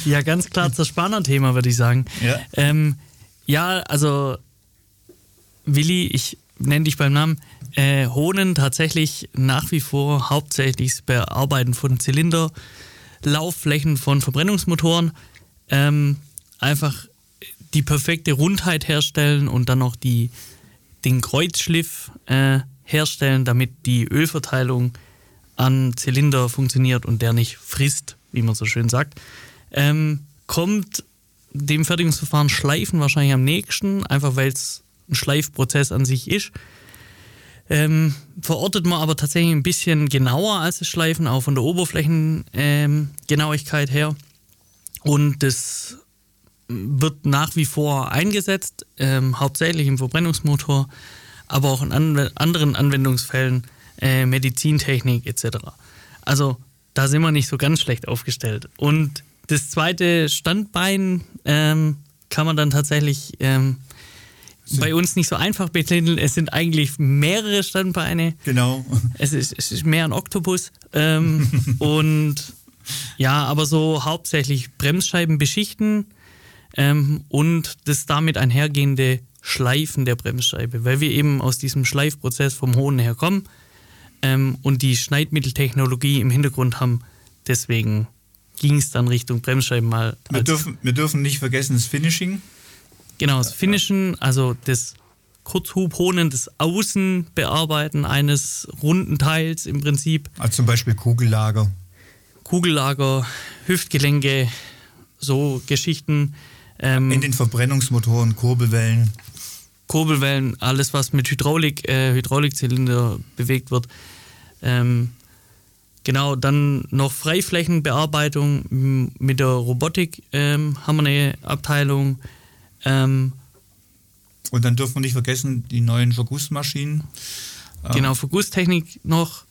Ja, ganz klar Zerspanner-Thema, würde ich sagen. Ja. Ja, also Willi, ich nenne dich beim Namen, Hohnen tatsächlich nach wie vor hauptsächlich das Bearbeiten von Zylinder, Laufflächen von Verbrennungsmotoren, einfach die perfekte Rundheit herstellen und dann noch den Kreuzschliff herstellen, damit die Ölverteilung an Zylinder funktioniert und der nicht frisst, wie man so schön sagt. Kommt dem Fertigungsverfahren Schleifen wahrscheinlich am nächsten, einfach weil es ein Schleifprozess an sich ist. Verortet man aber tatsächlich ein bisschen genauer als das Schleifen, auch von der Oberflächengenauigkeit her. Und das wird nach wie vor eingesetzt, hauptsächlich im Verbrennungsmotor, aber auch in anderen Anwendungsfällen, Medizintechnik etc. Also da sind wir nicht so ganz schlecht aufgestellt. Und das zweite Standbein kann man dann tatsächlich bei uns nicht so einfach betiteln. Es sind eigentlich mehrere Standbeine. Genau. Es ist mehr ein Oktopus. Und ja, aber so hauptsächlich Bremsscheiben beschichten und das damit einhergehende Schleifen der Bremsscheibe, weil wir eben aus diesem Schleifprozess vom Hohnen her kommen und die Schneidmitteltechnologie im Hintergrund haben. Deswegen ging es dann Richtung Bremsscheiben mal. Wir dürfen nicht vergessen das Finishing. Genau, das Finishen, also das Kurzhubhonen, das Außenbearbeiten eines runden Teils im Prinzip. Also zum Beispiel Kugellager, Hüftgelenke, so Geschichten. In den Verbrennungsmotoren, Kurbelwellen, alles was mit Hydraulikzylinder bewegt wird. Genau, dann noch Freiflächenbearbeitung mit der Robotik haben wir eine Abteilung. Und dann dürfen wir nicht vergessen, die neuen Vergussmaschinen. Genau, Vergusstechnik noch.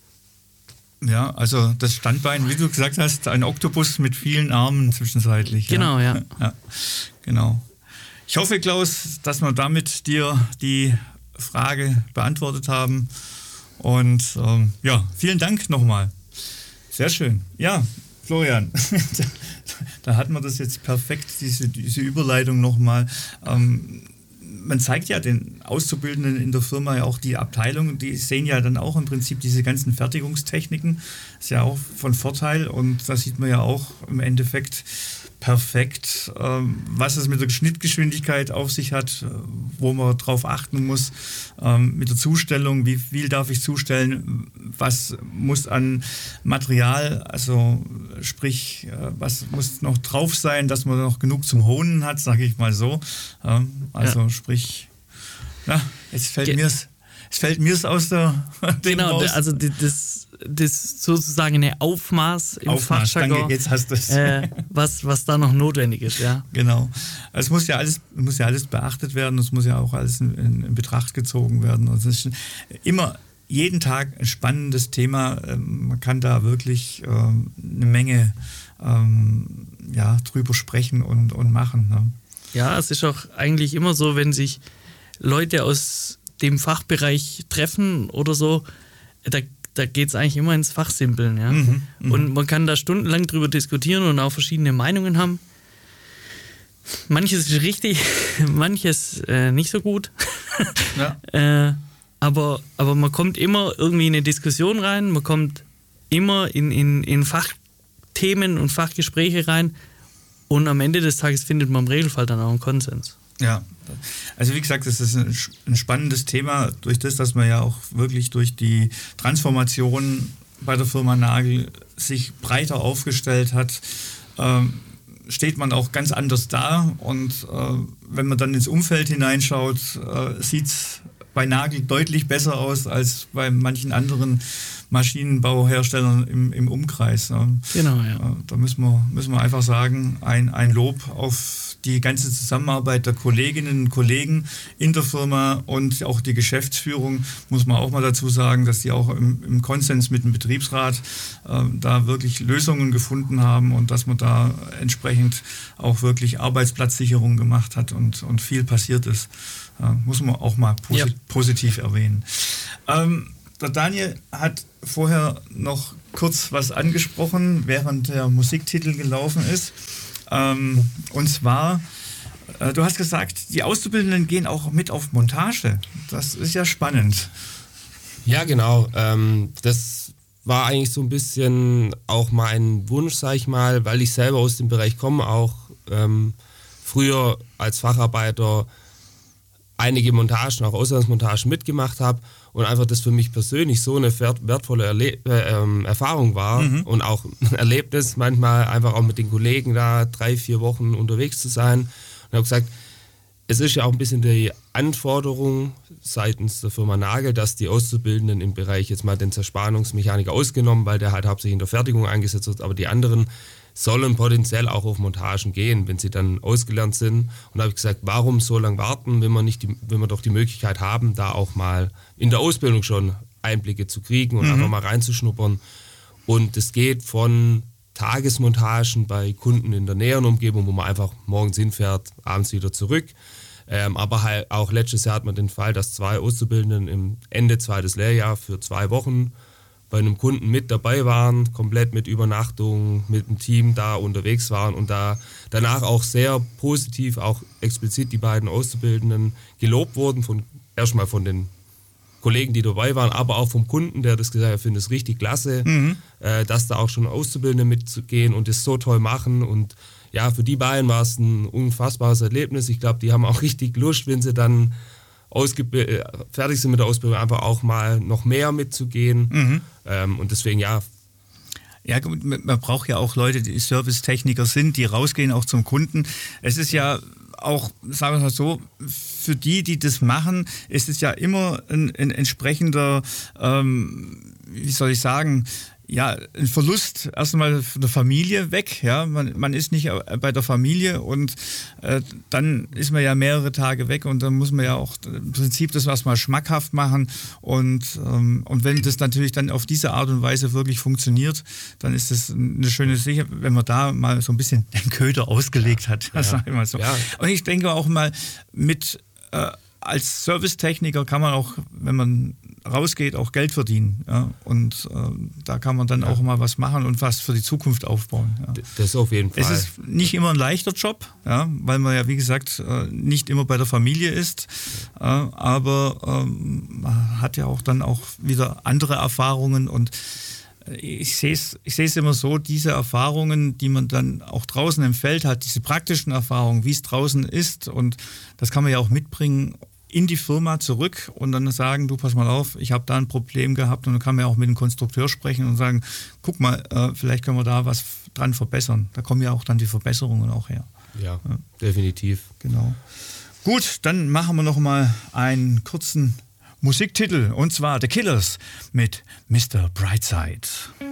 Ja, also das Standbein, wie du gesagt hast, ein Oktopus mit vielen Armen zwischenzeitlich. Genau, ja. Ja, genau. Ich hoffe, Klaus, dass wir damit dir die Frage beantwortet haben. Und vielen Dank nochmal. Sehr schön. Ja, Florian, da hatten wir das jetzt perfekt, diese Überleitung nochmal. Man zeigt ja den Auszubildenden in der Firma ja auch die Abteilung, die sehen ja dann auch im Prinzip diese ganzen Fertigungstechniken. Ist ja auch von Vorteil und da sieht man ja auch im Endeffekt perfekt, was es mit der Schnittgeschwindigkeit auf sich hat, wo man drauf achten muss, mit der Zustellung, wie viel darf ich zustellen, was muss an Material, also sprich, was muss noch drauf sein, dass man noch genug zum Hohnen hat, sage ich mal so. Sprich, jetzt fällt mir's aus der Genau, raus. also das sozusagen eine Aufmaß im Fachjargon. Danke, jetzt hast du es. Was da noch notwendig ist, ja. Genau. Es muss ja alles beachtet werden, es muss ja auch alles in Betracht gezogen werden. Und es ist immer jeden Tag ein spannendes Thema. Man kann da wirklich eine Menge drüber sprechen und machen. Ne? Ja, es ist auch eigentlich immer so, wenn sich Leute aus dem Fachbereich treffen oder so, da geht es eigentlich immer ins Fachsimpeln. Ja? Und man kann da stundenlang drüber diskutieren und auch verschiedene Meinungen haben. Manches ist richtig, manches nicht so gut. Ja. Aber man kommt immer irgendwie in eine Diskussion rein, man kommt immer in Fachthemen und Fachgespräche rein und am Ende des Tages findet man im Regelfall dann auch einen Konsens. Ja, also wie gesagt, das ist ein spannendes Thema, durch das, dass man ja auch wirklich durch die Transformation bei der Firma Nagel sich breiter aufgestellt hat, steht man auch ganz anders da und wenn man dann ins Umfeld hineinschaut, sieht es bei Nagel deutlich besser aus als bei manchen anderen Maschinenbauherstellern im Umkreis. Ne? Genau, ja. Da müssen wir einfach sagen, ein Lob auf die ganze Zusammenarbeit der Kolleginnen und Kollegen in der Firma und auch die Geschäftsführung, muss man auch mal dazu sagen, dass die auch im Konsens mit dem Betriebsrat da wirklich Lösungen gefunden haben und dass man da entsprechend auch wirklich Arbeitsplatzsicherung gemacht hat und viel passiert ist. Muss man auch mal positiv erwähnen. Der Daniel hat vorher noch kurz was angesprochen, während der Musiktitel gelaufen ist. Und zwar, du hast gesagt, die Auszubildenden gehen auch mit auf Montage. Das ist ja spannend. Ja, genau. Das war eigentlich so ein bisschen auch mein Wunsch, sag ich mal, weil ich selber aus dem Bereich komme, auch früher als Facharbeiter einige Montagen, auch Auslandsmontagen mitgemacht habe und einfach das für mich persönlich so eine wertvolle Erfahrung war und auch ein Erlebnis, manchmal einfach auch mit den Kollegen da 3-4 Wochen unterwegs zu sein. Und habe gesagt, es ist ja auch ein bisschen die Anforderung seitens der Firma Nagel, dass die Auszubildenden im Bereich, jetzt mal den Zerspannungsmechaniker ausgenommen, weil der halt hauptsächlich in der Fertigung eingesetzt wird, aber die anderen sollen potenziell auch auf Montagen gehen, wenn sie dann ausgelernt sind. Und da habe ich gesagt, warum so lange warten, wenn wir doch die Möglichkeit haben, da auch mal in der Ausbildung schon Einblicke zu kriegen und einfach mal reinzuschnuppern. Und es geht von Tagesmontagen bei Kunden in der näheren Umgebung, wo man einfach morgens hinfährt, abends wieder zurück. Aber halt auch letztes Jahr hat man den Fall, dass 2 Auszubildenden im Ende 2. Lehrjahr für 2 Wochen bei einem Kunden mit dabei waren, komplett mit Übernachtung, mit dem Team da unterwegs waren und da danach auch sehr positiv, auch explizit die beiden Auszubildenden gelobt wurden, erstmal von den Kollegen, die dabei waren, aber auch vom Kunden, der das gesagt hat, er findet es richtig klasse, dass da auch schon Auszubildende mitzugehen und das so toll machen. Und ja, für die beiden war es ein unfassbares Erlebnis. Ich glaube, die haben auch richtig Lust, wenn sie dann fertig sind mit der Ausbildung, einfach auch mal noch mehr mitzugehen. Und deswegen, ja. Ja, man braucht ja auch Leute, die Servicetechniker sind, die rausgehen auch zum Kunden. Es ist ja auch, sagen wir mal so, für die das machen, ist es ja immer ein entsprechender, wie soll ich sagen, ja, ein Verlust erstmal von der Familie weg. Ja, man ist nicht bei der Familie und dann ist man ja mehrere Tage weg und dann muss man ja auch im Prinzip das erstmal schmackhaft machen und wenn das natürlich dann auf diese Art und Weise wirklich funktioniert, dann ist das eine schöne Sache, wenn man da mal so ein bisschen den Köder ausgelegt hat. Das sag ich mal so. Ja. Und ich denke auch mal als Servicetechniker kann man auch, wenn man rausgeht, auch Geld verdienen. Ja? Und da kann man dann auch mal was machen und was für die Zukunft aufbauen. Ja? Das auf jeden Fall. Es ist nicht immer ein leichter Job, ja? Weil man ja, wie gesagt, nicht immer bei der Familie ist. Aber man hat ja auch dann auch wieder andere Erfahrungen und ich sehe es immer so, diese Erfahrungen, die man dann auch draußen im Feld hat, diese praktischen Erfahrungen, wie es draußen ist und das kann man ja auch mitbringen in die Firma zurück und dann sagen, du pass mal auf, ich habe da ein Problem gehabt und dann kann man ja auch mit dem Konstrukteur sprechen und sagen, guck mal, vielleicht können wir da was dran verbessern. Da kommen ja auch dann die Verbesserungen auch her. Ja, definitiv. Genau. Gut, dann machen wir noch mal einen kurzen Musiktitel und zwar The Killers mit Mr. Brightside.